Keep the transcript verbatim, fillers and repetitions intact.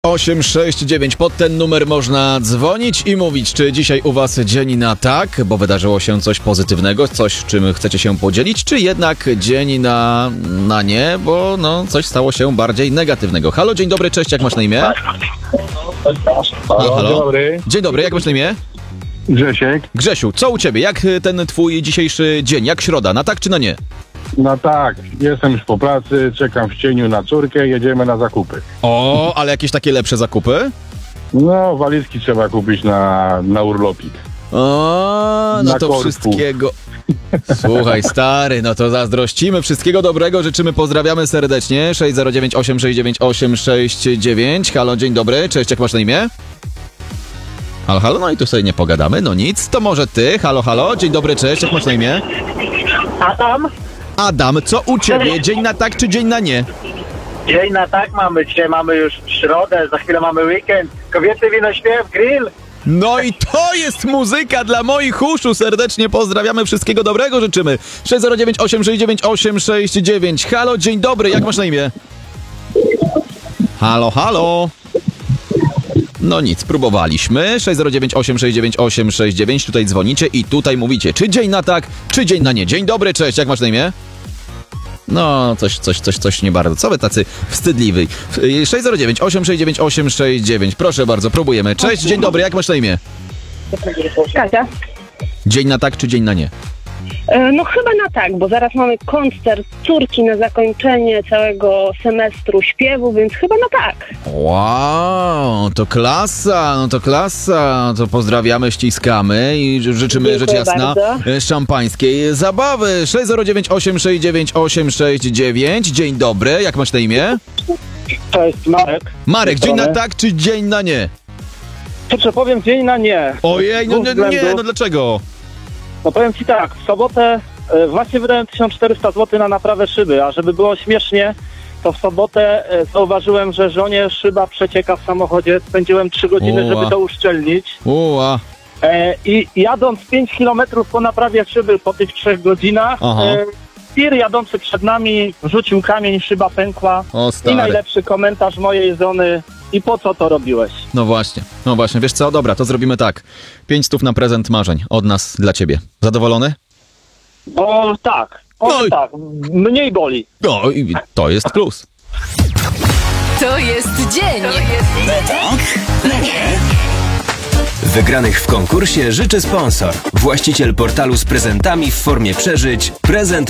osiem sześć dziewięć. Pod ten numer można dzwonić i mówić, czy dzisiaj u was dzień na tak, bo wydarzyło się coś pozytywnego, coś, czym chcecie się podzielić, czy jednak dzień na, na nie, bo no, coś stało się bardziej negatywnego. Halo, dzień dobry, cześć, jak masz na imię? Halo, halo. Dzień dobry. Dzień dobry, jak masz na imię? Grzesiek. Grzesiu, co u ciebie? Jak ten twój dzisiejszy dzień? Jak środa? Na tak czy na nie? No tak, jestem już po pracy, czekam w cieniu na córkę, jedziemy na zakupy. O, ale jakieś takie lepsze zakupy? No, walizki trzeba kupić na, na urlopik. O, no Na to Korfu. wszystkiego. Słuchaj, stary, no to zazdrościmy. Wszystkiego dobrego, życzymy, pozdrawiamy serdecznie. sześć zero dziewięć osiem sześć dziewięć osiem sześć dziewięć. Halo, dzień dobry, cześć, jak masz na imię? Halo, halo, no i tu sobie nie pogadamy, no nic, to może ty. Halo, halo, dzień dobry, cześć, jak masz na imię? Adam? Adam, co u ciebie? Dzień na tak czy dzień na nie? Dzień na tak mamy, dzisiaj mamy już środę, za chwilę mamy weekend. Kobiety, wino, śpiew, grill. No i to jest muzyka dla moich uszu. Serdecznie pozdrawiamy, wszystkiego dobrego życzymy. sześć zero dziewięć osiem sześć dziewięć osiem sześć dziewięć. Halo, dzień dobry, jak masz na imię? Halo, halo. No nic, próbowaliśmy. sześć zero dziewięć osiem sześć dziewięć osiem sześć dziewięć. Tutaj dzwonicie i tutaj mówicie, czy dzień na tak, czy dzień na nie. Dzień dobry, cześć, jak masz na imię? No, coś, coś, coś, coś nie bardzo. Co wy tacy wstydliwi? sześć zero dziewięć osiem sześć dziewięć osiem sześć dziewięć. Proszę bardzo, próbujemy. Cześć, dzień dobry, jak masz na imię? Kasia? Dzień na tak, czy dzień na nie? E, No chyba na tak, bo zaraz mamy koncert córki na zakończenie całego semestru śpiewu, więc chyba na tak. Wow, to klasa, no to klasa. To pozdrawiamy, ściskamy i ży- życzymy, Dziękuję rzecz jasna, bardzo. e, szampańskiej zabawy. sześć zero dziewięć osiem sześć dziewięć osiem sześć dziewięć. Dzień dobry, jak masz na imię? Cześć, Marek. Marek, dzień na Dobry. tak, czy dzień na nie? Kurczę, powiem dzień na nie. Ojej, no Z dwóch nie, nie, względów. no dlaczego? No powiem ci tak, w sobotę e, właśnie wydałem tysiąc czterysta złotych na naprawę szyby, a żeby było śmiesznie, to w sobotę e, zauważyłem, że żonie szyba przecieka w samochodzie. Spędziłem trzy godziny, Uła. żeby to uszczelnić. Uła, E, I jadąc pięć kilometrów po naprawie szyby po tych trzech godzinach, Aha. e, tir jadący przed nami rzucił kamień, szyba pękła. o I stary. najlepszy komentarz mojej żony: i po co to robiłeś? No właśnie, no właśnie, wiesz co, dobra, to zrobimy tak. Pięć stów na prezent marzeń od nas dla ciebie. Zadowolony? O tak, o No i- tak, mniej boli. No i to jest plus. To jest dzień. Wygranych w konkursie życzy sponsor. Właściciel portalu z prezentami w formie przeżyć prezent